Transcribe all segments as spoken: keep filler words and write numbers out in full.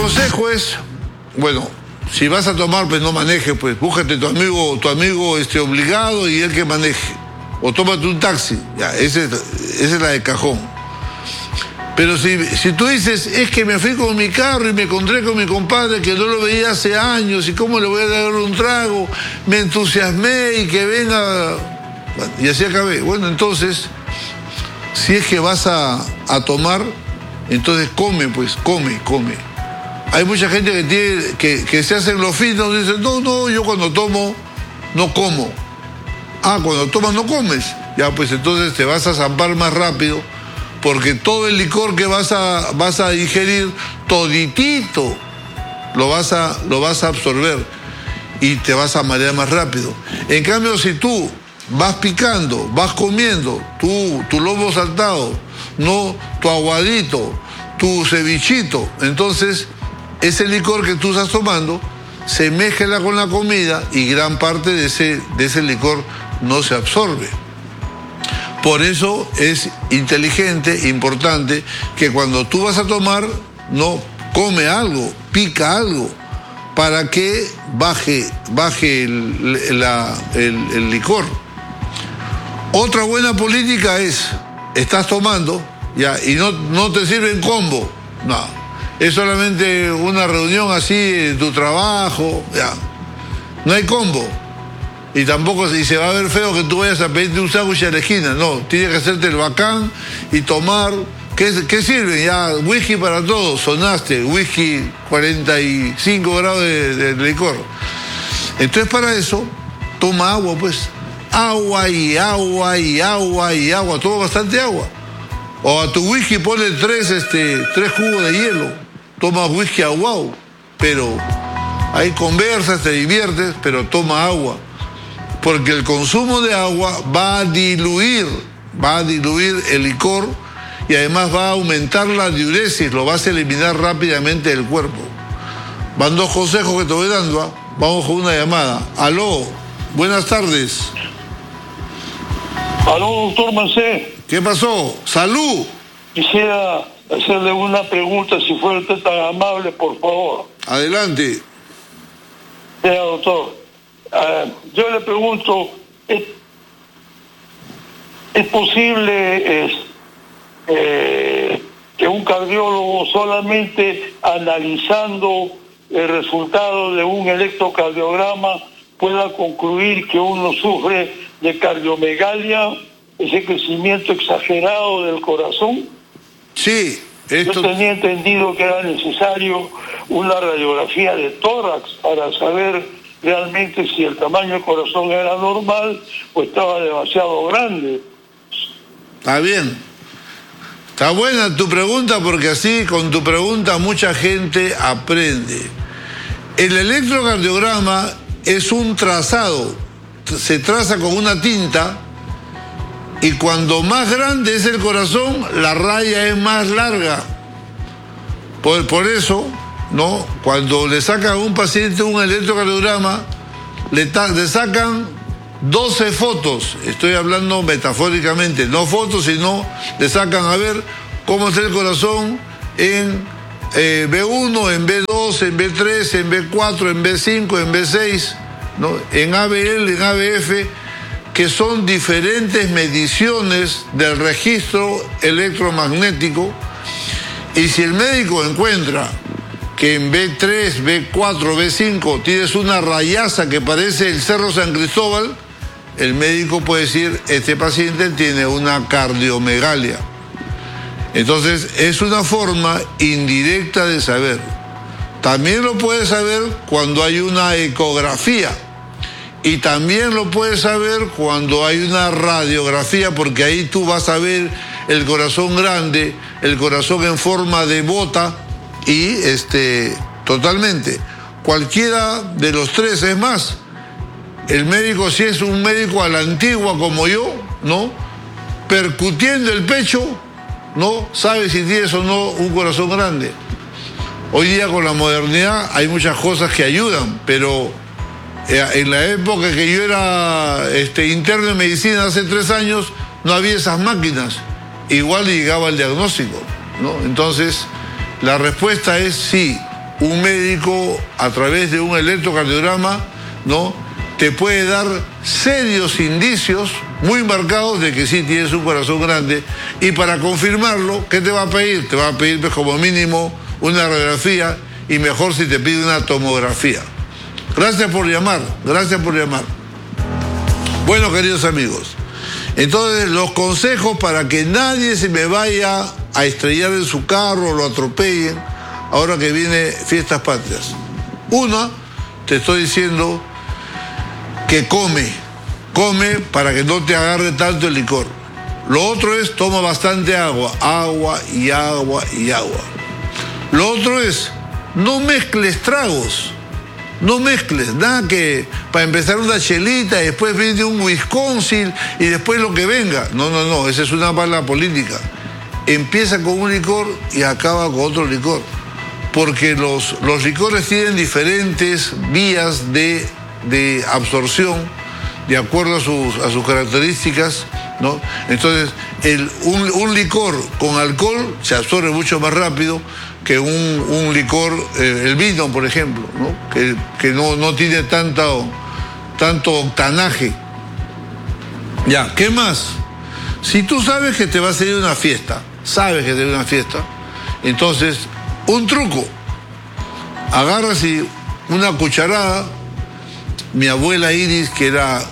consejo es, bueno, si vas a tomar, pues no manejes, pues búscate tu amigo, tu amigo este, obligado y él que maneje. O tómate un taxi, ya, ese, esa es la de cajón. Pero si, si tú dices, es que me fui con mi carro y me encontré con mi compadre que no lo veía hace años y cómo le voy a dar un trago, me entusiasmé y que venga, bueno, y así acabé. Bueno, entonces, si es que vas a, a tomar, entonces come, pues, come, come. Hay mucha gente que, tiene, que, que se hacen los finos y dicen, no, no, yo cuando tomo, no como. Ah, cuando tomas no comes. Ya, pues entonces te vas a zampar más rápido, porque todo el licor que vas a, vas a ingerir, toditito, lo vas a, lo vas a absorber y te vas a marear más rápido. En cambio, si tú vas picando, vas comiendo, tu, tu lomo saltado, no tu aguadito, tu cevichito, entonces ese licor que tú estás tomando se mezcla con la comida y gran parte de ese, de ese licor no se absorbe. Por eso es inteligente, importante, que cuando tú vas a tomar, no come algo, pica algo, para que baje, baje el, la, el, el licor. Otra buena política es, estás tomando, ya, y no, no te sirven combo, no. Es solamente una reunión así en tu trabajo, ya. No hay combo. Y tampoco y se va a ver feo que tú vayas a pedirte un sándwich a la esquina. No, tienes que hacerte el bacán y tomar. ¿Qué, qué sirve? Ya, whisky para todos, sonaste, whisky cuarenta y cinco grados de, de, de licor. Entonces para eso, toma agua, pues. Agua y agua y agua y agua, toma bastante agua. O a tu whisky ponle tres, este, tres cubos de hielo. Toma whisky aguado, pero ahí conversas, te diviertes, pero toma agua. Porque el consumo de agua va a diluir, va a diluir el licor y además va a aumentar la diuresis, lo vas a eliminar rápidamente del cuerpo. Van dos consejos que te voy dando, ¿eh? Vamos con una llamada. Aló, buenas tardes. Aló, doctor Mancé. ¿Qué pasó? ¡Salud! Quisiera hacerle una pregunta, si fuera usted tan amable, por favor. Adelante. Vea, doctor. Uh, yo le pregunto, ¿es, es posible es, eh, que un cardiólogo solamente analizando el resultado de un electrocardiograma pueda concluir que uno sufre de cardiomegalia, ese crecimiento exagerado del corazón? Sí. Esto... Yo tenía entendido que era necesario una radiografía de tórax para saber realmente si el tamaño del corazón era normal o estaba demasiado grande. Está bien. Está buena tu pregunta, porque así con tu pregunta mucha gente aprende. El electrocardiograma es un trazado. Se traza con una tinta y cuando más grande es el corazón, la raya es más larga. Por, por eso... ¿no? Cuando le sacan a un paciente un electrocardiograma, le, le sacan doce fotos, estoy hablando metafóricamente, no fotos, sino le sacan a ver cómo está el corazón en eh, B uno, en B dos, en B tres, en B cuatro, en B cinco, en B seis, ¿no? En A B L, en A B F, que son diferentes mediciones del registro electromagnético, y si el médico encuentra que en B tres, B cuatro, B cinco tienes una rayaza que parece el Cerro San Cristóbal, el médico puede decir, este paciente tiene una cardiomegalia. Entonces, es una forma indirecta de saber. También lo puedes saber cuando hay una ecografía. Y también lo puedes saber cuando hay una radiografía, porque ahí tú vas a ver el corazón grande, el corazón en forma de bota, y este, totalmente, cualquiera de los tres. Es más, el médico, si es un médico a la antigua como yo, ¿no? Percutiendo el pecho, ¿no? Sabe si tienes o no un corazón grande. Hoy día con la modernidad hay muchas cosas que ayudan, pero en la época que yo era este, interno en medicina hace tres años, no había esas máquinas. Igual llegaba el diagnóstico, ¿no? Entonces, la respuesta es sí, un médico a través de un electrocardiograma, ¿no?, te puede dar serios indicios muy marcados de que sí tienes un corazón grande. Y para confirmarlo, ¿qué te va a pedir? Te va a pedir pues, como mínimo una radiografía y mejor si te pide una tomografía. Gracias por llamar, gracias por llamar. Bueno, queridos amigos, entonces los consejos para que nadie se me vaya a estrellar en su carro o lo atropellen ahora que viene Fiestas Patrias. Una, te estoy diciendo que come, come para que no te agarre tanto el licor. Lo otro es, toma bastante agua, agua y agua y agua. Lo otro es, no mezcles tragos, no mezcles, nada que para empezar una chelita y después viene un Wisconsin y después lo que venga. No, no, no, esa es una mala política. Empieza con un licor y acaba con otro licor, porque los, los licores tienen diferentes vías de de absorción de acuerdo a sus, a sus características, ¿no? Entonces, el, un, un licor con alcohol se absorbe mucho más rápido que un, un licor, eh, el vino, por ejemplo, ¿no?, que, que no, no tiene tanto, tanto octanaje. Ya, ¿qué más? Si tú sabes que te va a salir una fiesta, sabes que te va a una fiesta, entonces, un truco, agarras y una cucharada. Mi abuela Iris, que era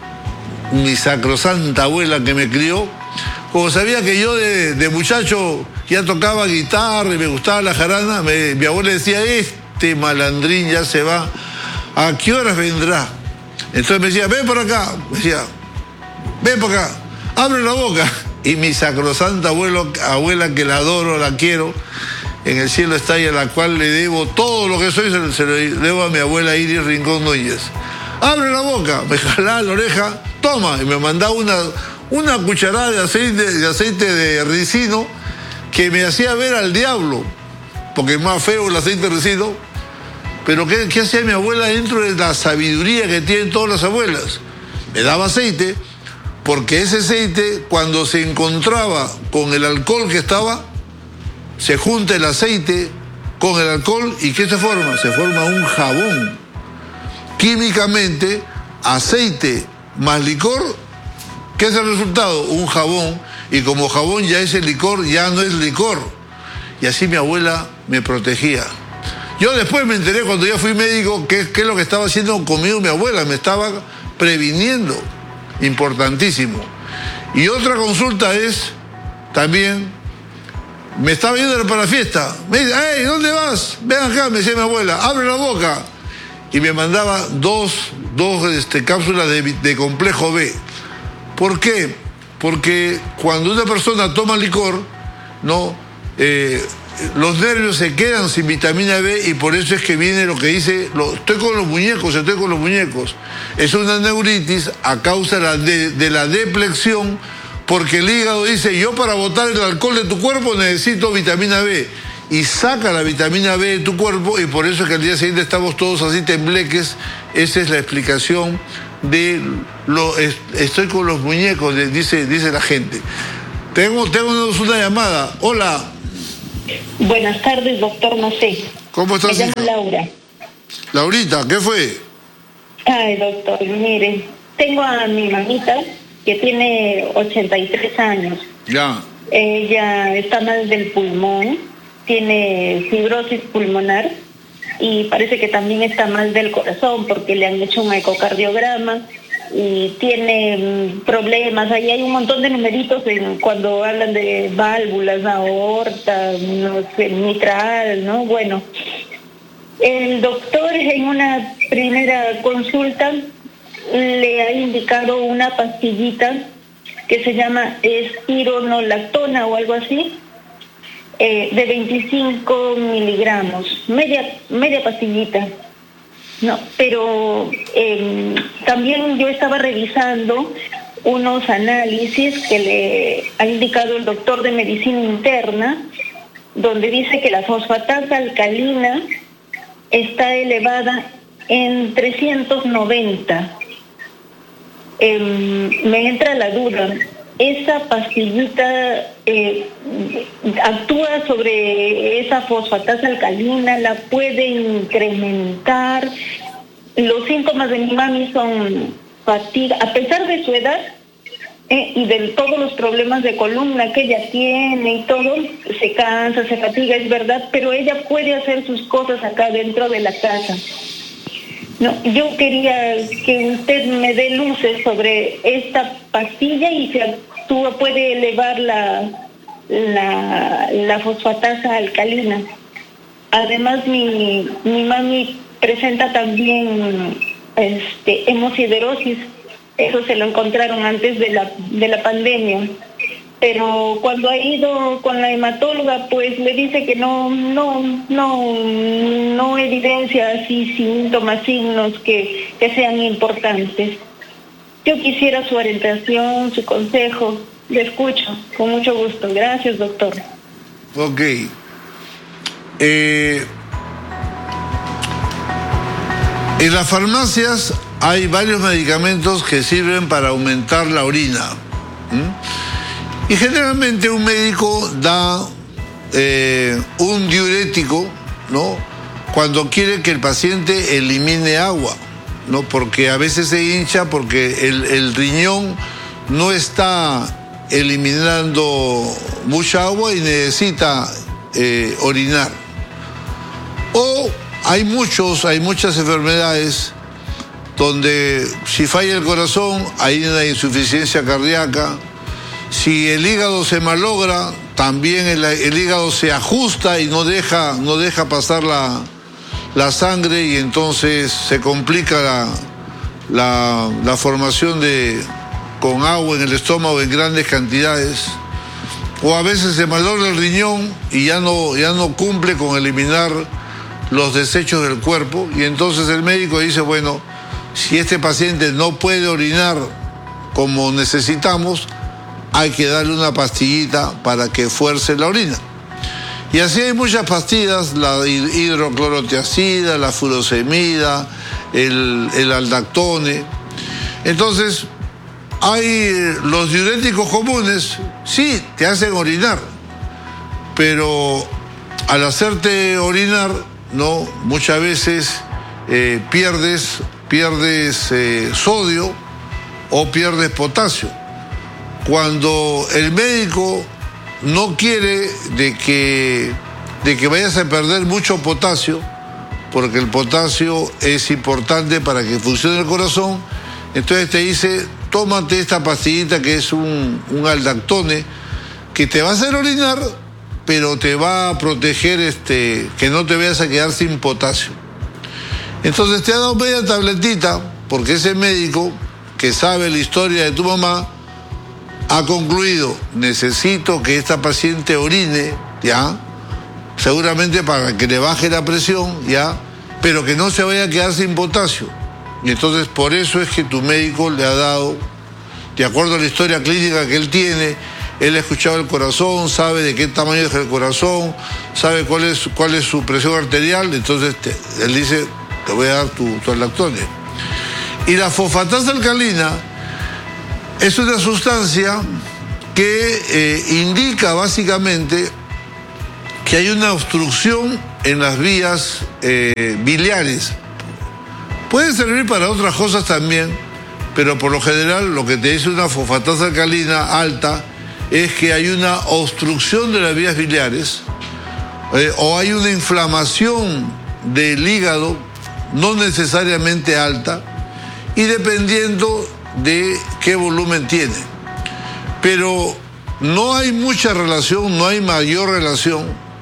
mi sacrosanta abuela que me crió, como sabía que yo de, de muchacho ya tocaba guitarra y me gustaba la jarana, me, mi abuela decía, este malandrín ya se va, ¿a qué horas vendrá? Entonces me decía, ven por acá, me decía, ven por acá, abre la boca. Y mi sacrosanta abuelo, abuela, que la adoro, la quiero, en el cielo está y a la cual le debo todo lo que soy, se, se lo debo a mi abuela Iris Rincón Núñez. Abre la boca, me jalaba la oreja, toma, y me mandaba una, una cucharada de aceite, de aceite de ricino que me hacía ver al diablo, porque es más feo el aceite de ricino. Pero ¿qué, qué hacía mi abuela dentro de la sabiduría que tienen todas las abuelas? Me daba aceite, porque ese aceite, cuando se encontraba con el alcohol que estaba, se junta el aceite con el alcohol y ¿qué se forma? Se forma un jabón. Químicamente, aceite más licor, ¿qué es el resultado? Un jabón, y como jabón ya ese licor ya no es licor. Y así mi abuela me protegía. Yo después me enteré cuando ya fui médico qué, qué es lo que estaba haciendo conmigo mi abuela, me estaba previniendo, importantísimo. Y otra consulta es también, me estaba yendo para la fiesta, me dice, hey, ¿dónde vas? Ven acá, me decía mi abuela, abre la boca. Y me mandaba dos, dos este, cápsulas de, de complejo B. ¿Por qué? Porque cuando una persona toma licor, ¿no? Eh, los nervios se quedan sin vitamina B y por eso es que viene lo que dice, lo, estoy con los muñecos, estoy con los muñecos. Es una neuritis a causa la de, de la deplexión, porque el hígado dice, yo para botar el alcohol de tu cuerpo necesito vitamina B. Y saca la vitamina B de tu cuerpo y por eso es que al día siguiente estamos todos así tembleques. Esa es la explicación de lo estoy con los muñecos, dice, dice la gente. Tengo, tengo una llamada. Hola. Buenas tardes, doctor Macé. ¿Cómo estás? Me llamo Laura. Laurita, ¿qué fue? Ay, doctor, mire, tengo a mi mamita que tiene ochenta y tres años. Ya. Ella está mal del pulmón, tiene fibrosis pulmonar y parece que también está mal del corazón porque le han hecho un ecocardiograma y tiene problemas. Ahí hay un montón de numeritos en, cuando hablan de válvulas, aorta, no sé, mitral, ¿no? Bueno, el doctor en una primera consulta le ha indicado una pastillita que se llama espironolactona o algo así, eh, de veinticinco miligramos, media, media pastillita. No, pero eh, también yo estaba revisando unos análisis que le ha indicado el doctor de medicina interna, donde dice que la fosfatasa alcalina está elevada en trescientos noventa. Eh, me entra la duda, esa pastillita eh, actúa sobre esa fosfatasa alcalina, la puede incrementar. Los síntomas de mi mami son fatiga, a pesar de su edad eh, y de todos los problemas de columna que ella tiene y todo, se cansa, se fatiga, es verdad, pero ella puede hacer sus cosas acá dentro de la casa. No, yo quería que usted me dé luces sobre esta pastilla y si actúa puede elevar la, la, la fosfatasa alcalina. Además, mi, mi mami presenta también este, hemosiderosis. Eso se lo encontraron antes de la, de la pandemia. Pero cuando ha ido con la hematóloga, pues le dice que no, no, no, no evidencia así síntomas, signos que, que sean importantes. Yo quisiera su orientación, su consejo. Le escucho, con mucho gusto. Gracias, doctor. Ok. Eh, en las farmacias hay varios medicamentos que sirven para aumentar la orina. ¿Mm? Y generalmente un médico da eh, un diurético, ¿no?, cuando quiere que el paciente elimine agua, ¿no? Porque a veces se hincha porque el, el riñón no está eliminando mucha agua y necesita eh, orinar. O hay muchos, hay muchas enfermedades donde si falla el corazón hay una insuficiencia cardíaca. Si el hígado se malogra, también el, el hígado se ajusta y no deja, no deja pasar la, la sangre y entonces se complica la, la, la formación de, con agua en el estómago en grandes cantidades. O a veces se malogra el riñón y ya no, ya no cumple con eliminar los desechos del cuerpo y entonces el médico dice, bueno, si este paciente no puede orinar como necesitamos, hay que darle una pastillita para que fuerce la orina. Y así hay muchas pastillas, la hidroclorotiazida, la furosemida, el, el aldactone. Entonces, hay los diuréticos comunes, sí, te hacen orinar, pero al hacerte orinar, no, muchas veces eh, pierdes, pierdes eh, sodio o pierdes potasio. Cuando el médico no quiere de que, de que vayas a perder mucho potasio, porque el potasio es importante para que funcione el corazón, entonces te dice, tómate esta pastillita que es un, un aldactone, que te va a hacer orinar, pero te va a proteger este, que no te vayas a quedar sin potasio. Entonces te ha dado media tabletita, porque ese médico que sabe la historia de tu mamá, ha concluido, necesito que esta paciente orine, ¿ya? Seguramente para que le baje la presión, ¿ya? Pero que no se vaya a quedar sin potasio. Y entonces por eso es que tu médico le ha dado, de acuerdo a la historia clínica que él tiene, él ha escuchado el corazón, sabe de qué tamaño es el corazón, sabe cuál es, cuál es su presión arterial, entonces te, él dice, te voy a dar tu, tu aldactone. Y la fosfatasa alcalina es una sustancia que eh, indica básicamente que hay una obstrucción en las vías eh, biliares. Puede servir para otras cosas también, pero por lo general lo que te dice una fosfatasa alcalina alta es que hay una obstrucción de las vías biliares eh, o hay una inflamación del hígado, no necesariamente alta, y dependiendo de qué volumen tiene. Pero no hay mucha relación, no hay mayor relación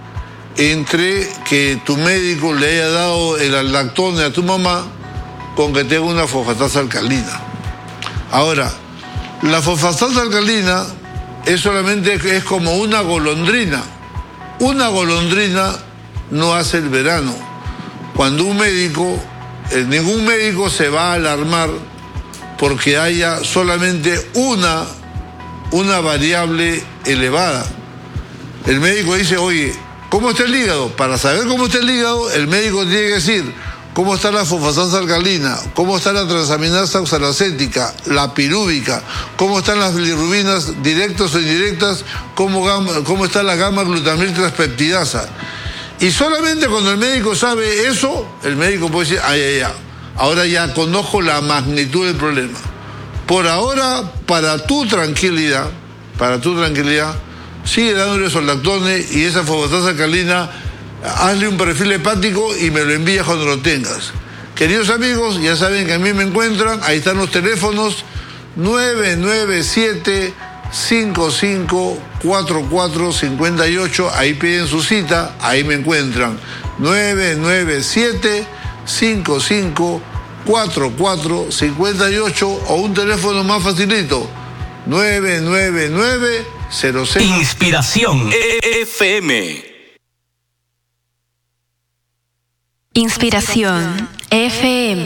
entre que tu médico le haya dado el aldactone a tu mamá con que tenga una fosfatasa alcalina. Ahora, la fosfatasa alcalina es solamente, es como una golondrina. Una golondrina no hace el verano. Cuando un médico, eh, ningún médico se va a alarmar porque haya solamente una, una variable elevada. El médico dice, oye, ¿cómo está el hígado? Para saber cómo está el hígado, el médico tiene que decir, cómo está la fosfatasa alcalina, cómo está la transaminasa oxalacética, la pirúvica, cómo están las bilirrubinas directas o indirectas, cómo, gama, cómo está la gamma glutamil transpeptidasa. Y solamente cuando el médico sabe eso, el médico puede decir, ay, ay, ay, ahora ya conozco la magnitud del problema. Por ahora, para tu tranquilidad, para tu tranquilidad, sigue dándole Soldactone y esa fosfatasa alcalina, hazle un perfil hepático y me lo envías cuando lo tengas. Queridos amigos, ya saben que a mí me encuentran, ahí están los teléfonos, nueve nueve siete, cinco cinco cuatro cuatro cinco ocho, ahí piden su cita, ahí me encuentran, nueve nueve siete, cinco cinco cuatro cuatro cinco ocho o un teléfono más facilito, nueve nueve nueve cero cero. Inspiración F M. Inspiración F M.